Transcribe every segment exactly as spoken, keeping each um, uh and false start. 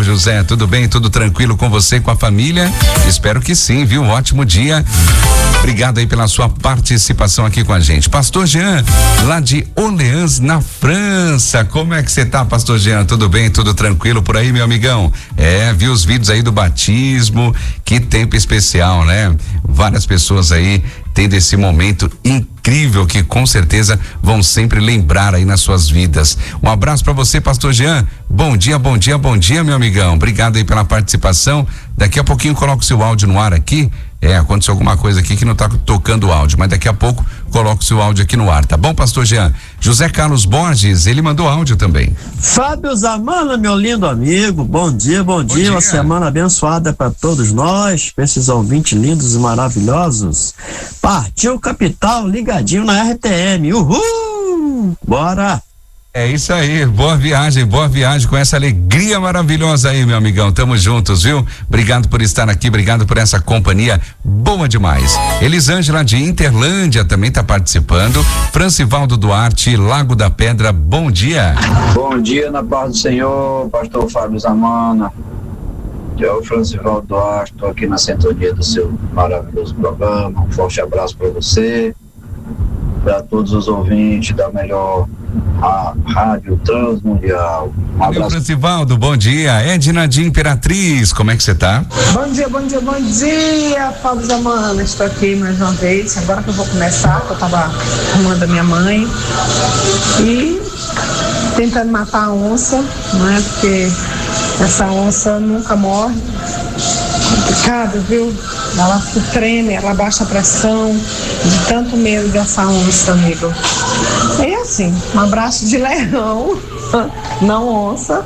José, tudo bem? Tudo tranquilo com você, com a família? Espero que sim, viu? Um ótimo dia. Obrigado aí pela sua participação aqui com a gente. Pastor Jean, lá de Orleans, na França. Como é que você tá, Pastor Jean? Tudo bem? Tudo tranquilo por aí, meu amigão? É, vi os vídeos aí do batismo. Que tempo especial, né? Várias pessoas aí tendo esse momento incrível que com certeza vão sempre lembrar aí nas suas vidas. Um abraço para você, Pastor Jean. Bom dia, bom dia, bom dia, meu amigão. Obrigado aí pela participação. Daqui a pouquinho coloco o seu áudio no ar aqui. É, aconteceu alguma coisa aqui que não tá tocando o áudio, mas daqui a pouco coloco o seu áudio aqui no ar, tá bom, Pastor Jean? José Carlos Borges, ele mandou áudio também. Fábio Zamana, meu lindo amigo, bom dia, bom, bom dia, dia, uma semana abençoada para todos nós, pra esses ouvintes lindos e maravilhosos. Partiu Capital, ligadinho na R T M, uhul, bora! É isso aí, boa viagem, boa viagem com essa alegria maravilhosa aí, meu amigão, tamo juntos, viu? Obrigado por estar aqui, obrigado por essa companhia boa demais. Elisângela de Interlândia também tá participando. Francivaldo Duarte, Lago da Pedra, bom dia. Bom dia, na paz do Senhor, pastor Fábio Zamana. Eu, Francivaldo Duarte, estou aqui na sintonia do seu maravilhoso programa. Um forte abraço para você, para todos os ouvintes da melhor a Rádio Transmundial. Um abraço. Francivaldo, bom dia. Edna de Imperatriz, como é que você tá? Bom dia, bom dia, bom dia, Fábio Zamana. Estou aqui mais uma vez, agora que eu vou começar, que eu tava arrumando a minha mãe e tentando matar a onça, não é? Porque essa onça nunca morre. Complicado, viu? Ela se treme, ela baixa a pressão, de tanto medo dessa onça, amigo. É assim, um abraço de leão, não onça.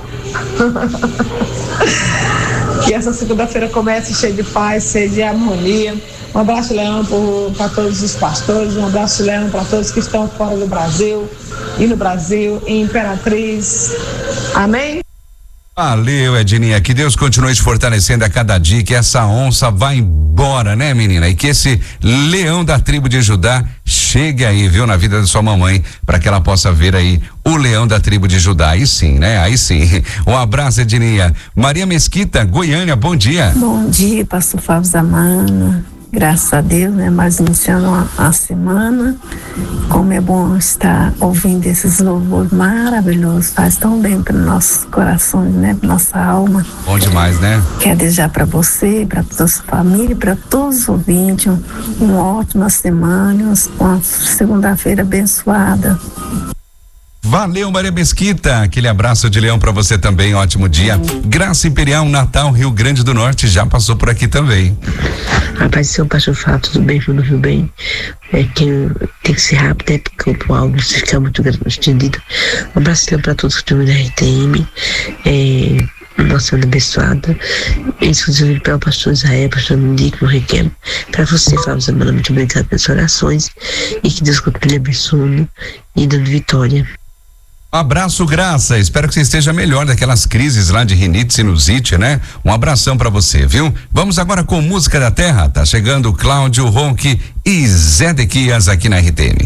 Que essa segunda-feira comece cheia de paz, cheia de harmonia. Um abraço de leão para todos os pastores, um abraço de leão para todos que estão fora do Brasil e no Brasil, em Imperatriz. Amém? Valeu, Edninha, que Deus continue te fortalecendo a cada dia, que essa onça vá embora, né, menina? E que esse leão da tribo de Judá chegue aí, viu, na vida da sua mamãe, para que ela possa ver aí o leão da tribo de Judá. Aí sim, né? Aí sim. Um abraço, Edninha. Maria Mesquita, Goiânia, bom dia. Bom dia, pastor Fábio Zamana. Graças a Deus, né? Mas iniciando a, a semana, como é bom estar ouvindo esses louvores maravilhosos, faz tão bem para nossos corações, né? Para nossa alma. Bom demais, né? Quero desejar para você, para toda a sua família, para todos os ouvintes, um, uma ótima semana, uma segunda-feira abençoada. Valeu, Maria Mesquita, aquele abraço de leão pra você também, ótimo dia. Graça Imperial, Natal, Rio Grande do Norte, já passou por aqui também. Rapaz, seu pastor Fábio, tudo bem, tudo viu bem? É que tem que ser rápido, é porque o áudio fica muito estendido. Um abraço pra todos que estão da R T M, é, uma semana abençoada, exclusivo pelo pastor Israel, pastor Nico, Requiem, para você, Fábio Zamana, muito obrigado pelas orações e que Deus continue abençoando e dando vitória. Abraço, Graça, espero que você esteja melhor daquelas crises lá de rinite, sinusite, né? Um abração pra você, viu? Vamos agora com Música da Terra, tá chegando Cláudio Ronque e Zedequias aqui na R T M.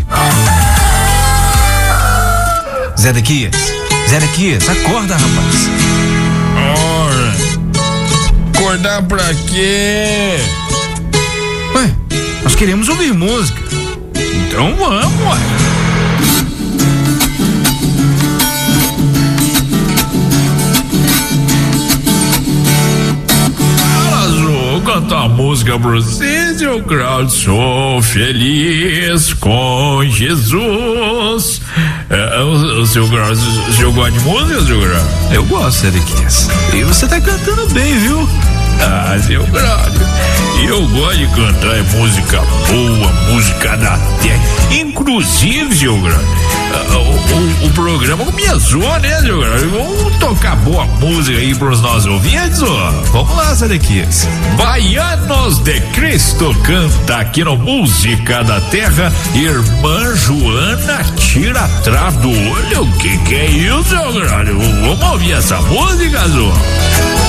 Zedequias, Zedequias, acorda, rapaz. Ora, acordar pra quê? Ué, nós queremos ouvir música. Então vamos, ué. Cantar música pra você, seu Cláudio. Sou feliz com Jesus. É, o, o seu Cláudio, o senhor gosta de música, seu Cláudio? Eu gosto, Zedequias. E você tá cantando bem, viu? Ah, seu Cláudio, eu gosto de cantar música boa, música da terra. Inclusive, seu Cláudio, o, o, o programa me azou, né, seu Cláudio? Vamos tocar boa música aí pros nossos ouvintes, ó. Vamos lá, Zedequias. Baianos de Cristo canta aqui no Música da Terra. Irmã Joana tira atrás do olho. O que que é isso, seu Cláudio? Vamos ouvir essa música, Zô?